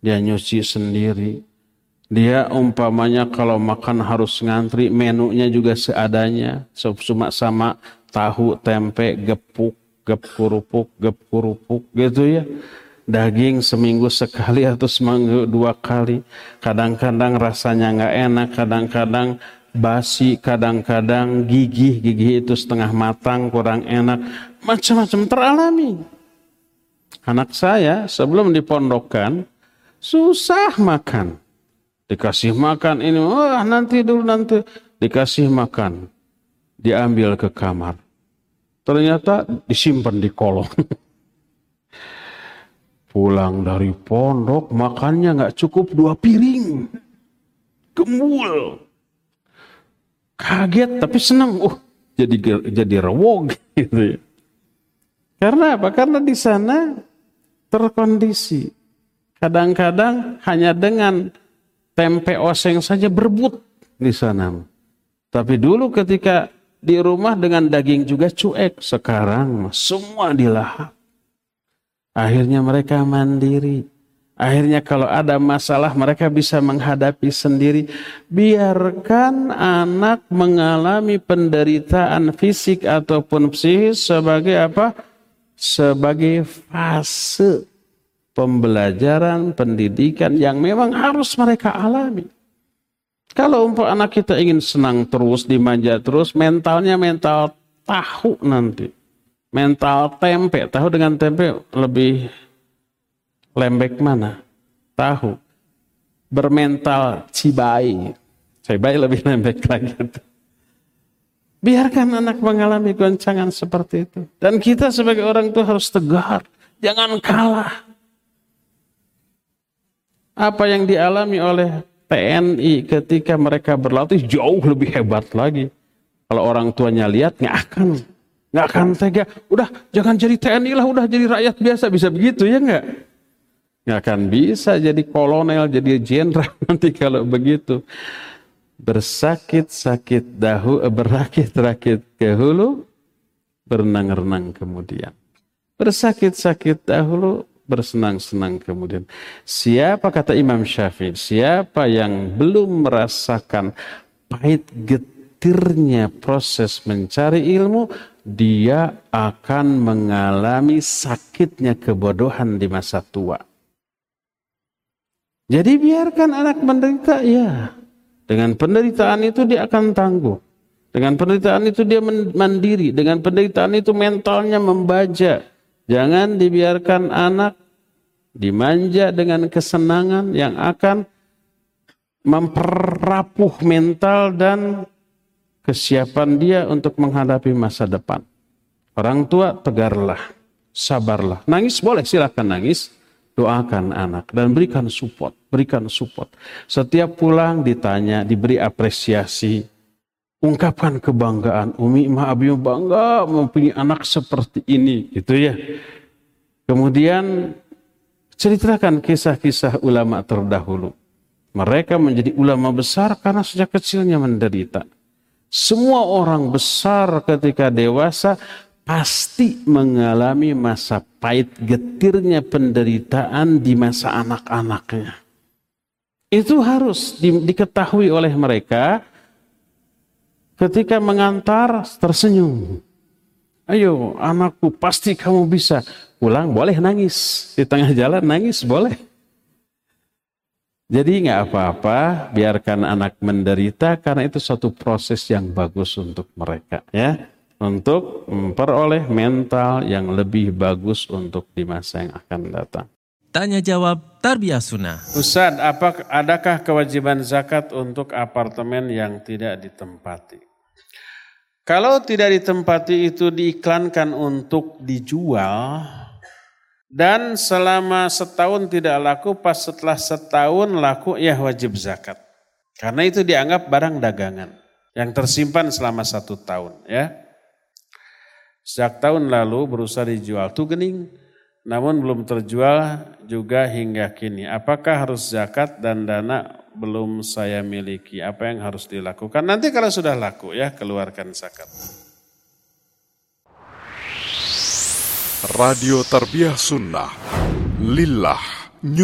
dia nyuci sendiri. Dia umpamanya kalau makan harus ngantri, menunya juga seadanya, cuma sama tahu, tempe, gep kerupuk gitu ya. Daging seminggu sekali atau seminggu 2 kali. Kadang-kadang rasanya nggak enak, kadang-kadang basi, kadang-kadang gigih itu setengah matang, kurang enak. Macam-macam teralami. Anak saya sebelum dipondokkan susah makan. Dikasih makan ini, nanti dikasih makan. Diambil ke kamar. Ternyata disimpan di kolong. Pulang dari pondok, makannya nggak cukup 2 piring. Gembul. Kaget tapi senang. Jadi rewog gitu ya. Karena apa? Karena di sana terkondisi. Kadang-kadang hanya dengan tempe oseng saja berebut di sana. Tapi dulu ketika di rumah dengan daging juga cuek. Sekarang semua dilahap. Akhirnya mereka mandiri. Akhirnya kalau ada masalah mereka bisa menghadapi sendiri. Biarkan anak mengalami penderitaan fisik ataupun psikis sebagai apa? Sebagai fase pembelajaran, pendidikan yang memang harus mereka alami. Kalau anak kita ingin senang terus, dimanja terus, mentalnya mental tahu nanti. Mental tempe. Tahu dengan tempe lebih lembek mana? Tahu. Bermental cibai. Cibai lebih lembek lagi. Biarkan anak mengalami goncangan seperti itu. Dan kita sebagai orang tua harus tegar. Jangan kalah. Apa yang dialami oleh TNI ketika mereka berlatih jauh lebih hebat lagi. Kalau orang tuanya lihat nggak akan tega. Udah jangan jadi TNI lah, udah jadi rakyat biasa, bisa begitu ya nggak? Nggak akan bisa jadi kolonel, jadi jenderal nanti kalau begitu. Bersakit-sakit berakit-rakit ke hulu, berenang-renang kemudian. Bersakit-sakit dahulu, bersenang-senang kemudian. Siapa, kata Imam Syafi'i, siapa yang belum merasakan pahit getirnya proses mencari ilmu, dia akan mengalami sakitnya kebodohan di masa tua. Jadi biarkan anak menderita, ya. Dengan penderitaan itu dia akan tangguh. Dengan penderitaan itu dia mandiri. Dengan penderitaan itu mentalnya membaja. Jangan dibiarkan anak dimanja dengan kesenangan yang akan memperapuh mental dan kesiapan dia untuk menghadapi masa depan. Orang tua tegarlah, sabarlah. Nangis boleh, silakan nangis. Doakan anak dan berikan support. Setiap pulang ditanya, diberi apresiasi. Ungkapkan kebanggaan. Umi, Abi bangga mempunyai anak seperti ini, gitu ya. Kemudian ceritakan kisah-kisah ulama terdahulu. Mereka menjadi ulama besar karena sejak kecilnya menderita. Semua orang besar ketika dewasa pasti mengalami masa pahit getirnya penderitaan di masa anak-anaknya. Itu harus diketahui oleh mereka. Ketika mengantar tersenyum. Ayo anakku, pasti kamu bisa. Pulang boleh nangis. Di tengah jalan nangis boleh. Jadi nggak apa-apa, biarkan anak menderita karena itu suatu proses yang bagus untuk mereka, ya. Untuk memperoleh mental yang lebih bagus untuk di masa yang akan datang. Tanya jawab Tarbiyah Sunnah. Ustaz, adakah kewajiban zakat untuk apartemen yang tidak ditempati? Kalau tidak ditempati itu diiklankan untuk dijual dan selama setahun tidak laku, pas setelah setahun laku ya wajib zakat. Karena itu dianggap barang dagangan yang tersimpan selama 1 tahun, ya. Sejak tahun lalu berusaha dijual tuh gening, namun belum terjual juga hingga kini. Apakah harus zakat dan dana belum saya miliki? Apa yang harus dilakukan? Nanti kalau sudah laku ya keluarkan zakat. Radio Tarbiyah Sunnah Lillah.